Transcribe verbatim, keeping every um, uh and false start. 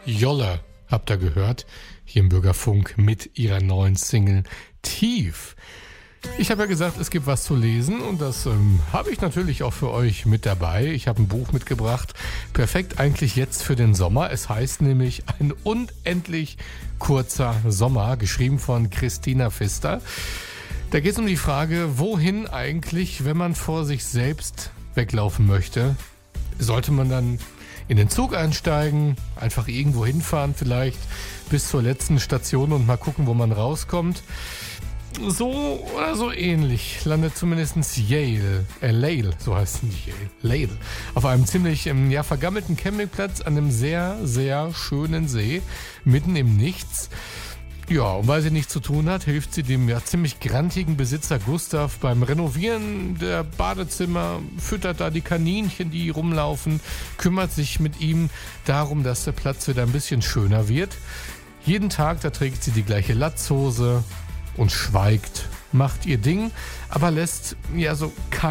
Jolle habt ihr gehört, hier im Bürgerfunk mit ihrer neuen Single Tief. Ich habe ja gesagt, es gibt was zu lesen und das ähm, habe ich natürlich auch für euch mit dabei. Ich habe ein Buch mitgebracht, perfekt eigentlich jetzt für den Sommer. Es heißt nämlich Ein unendlich kurzer Sommer, geschrieben von Christina Pfister. Da geht es um die Frage, wohin eigentlich, wenn man vor sich selbst weglaufen möchte? Sollte man dann in den Zug einsteigen, einfach irgendwo hinfahren vielleicht bis zur letzten Station und mal gucken, wo man rauskommt? So oder so ähnlich landet zumindest Yale, äh Lale, so heißt es nicht Yale, Lale, auf einem ziemlich ähm, ja, vergammelten Campingplatz an einem sehr, sehr schönen See, mitten im Nichts. Ja, und weil sie nichts zu tun hat, hilft sie dem ja ziemlich grantigen Besitzer Gustav beim Renovieren der Badezimmer, füttert da die Kaninchen, die rumlaufen, kümmert sich mit ihm darum, dass der Platz wieder ein bisschen schöner wird. Jeden Tag, da trägt sie die gleiche Latzhose und schweigt, macht ihr Ding, aber lässt ja so